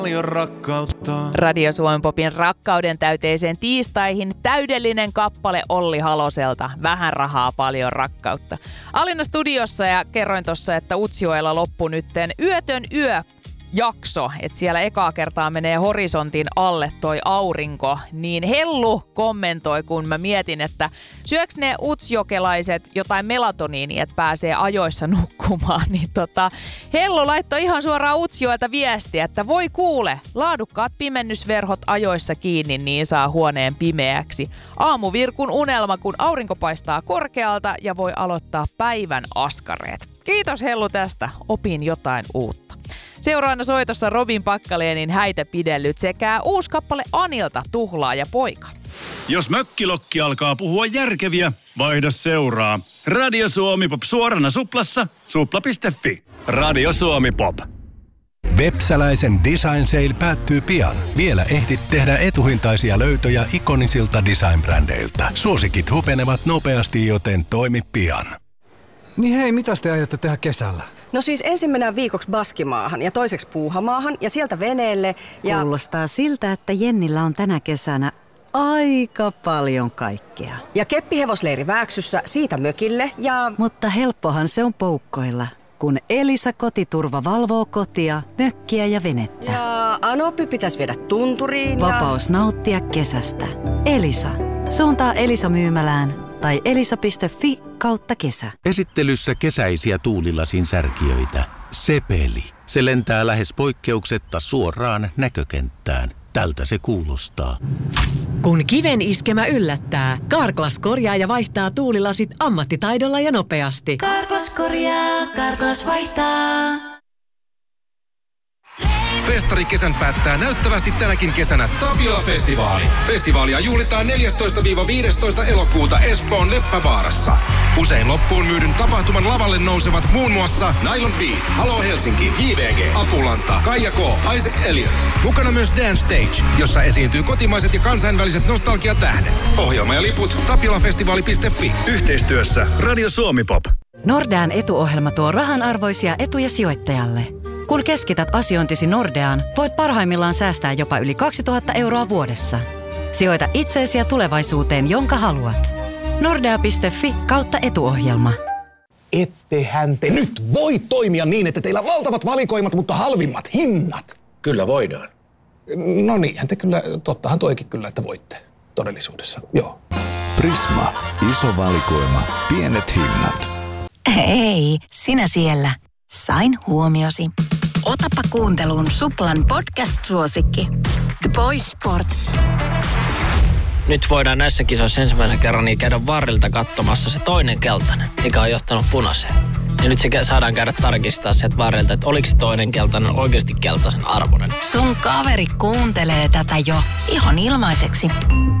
Paljon rakkautta. Radio Suomen Popin rakkauden täyteiseen tiistaihin täydellinen kappale Olli Haloselta. Vähän rahaa, paljon rakkautta. Alina studiossa ja kerroin tuossa, että Utsjoella loppui nytten yötön yöjakso. Että siellä ekaa kertaa menee horisontin alle toi aurinko. Niin Hellu kommentoi, kun mä mietin, että syöks ne utsjokelaiset jotain melatoniinia, että pääsee ajoissa nukkumaan. Niin Hellu laittoi ihan suoraan Utsjoelta viestiä, että voi kuule, laadukkaat pimennysverhot ajoissa kiinni, niin saa huoneen pimeäksi. Aamuvirkun unelma, kun aurinko paistaa korkealta ja voi aloittaa päivän askareet. Kiitos Hellu tästä, opin jotain uutta. Seuraavana soitossa Robin Packalénin Häitä pidellyt sekä uusi kappale Anilta Tuhlaaja poika. Jos mökkilokki alkaa puhua järkeviä, vaihda seuraa. Radio Suomi Pop suorana suplassa, supla.fi. Radio Suomi Pop. Vepsäläisen Design Sale päättyy pian. Vielä ehdit tehdä etuhintaisia löytöjä ikonisilta design-brändeiltä. Suosikit hupenevat nopeasti, joten toimi pian. Niin hei, mitäs te aiotte tehdä kesällä? No siis ensin mennään viikoksi Baskimaahan ja toiseksi Puuhamaahan ja sieltä veneelle ja... Kuulostaa siltä, että Jennillä on tänä kesänä aika paljon kaikkea. Ja keppihevosleiri Vääksyssä, siitä mökille ja... Mutta helppohan se on poukkoilla, kun Elisa Kotiturva valvoo kotia, mökkiä ja venettä. Ja Anoppi pitäisi viedä tunturiin ja... Vapaus nauttia kesästä. Elisa. Suuntaa Elisa-myymälään tai elisa.fi/kesä. Esittelyssä kesäisiä tuulilasin särkijöitä. Sepeli. Se lentää lähes poikkeuksetta suoraan näkökenttään. Tältä se kuulostaa. Kun kiven iskemä yllättää, Carglass korjaa ja vaihtaa tuulilasit ammattitaidolla ja nopeasti. Carglass korjaa, Carglass vaihtaa. Festari kesän päättää näyttävästi tänäkin kesänä Tapiola-festivaali. Festivaalia juhlitaan 14-15 elokuuta Espoon Leppävaarassa. Usein loppuun myydyn tapahtuman lavalle nousevat muun muassa Nylon Beat, Halo Helsinki, JVG, Apulanta, Kaija K, Isaac Elliot. Mukana myös Dance Stage, jossa esiintyy kotimaiset ja kansainväliset nostalgiatähdet. Ohjelma ja liput tapiolafestivaali.fi. Yhteistyössä Radio Suomi Pop. Nordean etuohjelma tuo rahanarvoisia etuja sijoittajalle. Kun keskität asiointisi Nordeaan, voit parhaimmillaan säästää jopa yli 2000 € vuodessa. Sijoita itseesi ja tulevaisuuteen, jonka haluat. Nordea.fi/etuohjelma. Ettehän te nyt voi toimia niin, että teillä on valtavat valikoimat, mutta halvimmat hinnat. Kyllä voidaan. No niinhän te kyllä, tottahan toikin kyllä, että voitte todellisuudessa, joo. Prisma. Iso valikoima. Pienet hinnat. Hei, sinä siellä. Sain huomiosi. Otapa kuunteluun Suplan podcast-suosikki. The Boys Sport. Nyt voidaan näissä kisoissa ensimmäisen kerran niin käydä varrilta katsomassa se toinen keltainen, mikä on johtanut punaiseen. Ja nyt se saadaan käydä tarkistaa sieltä varrilta, että oliko se toinen keltainen oikeasti keltaisen arvoinen. Sun kaveri kuuntelee tätä jo ihan ilmaiseksi.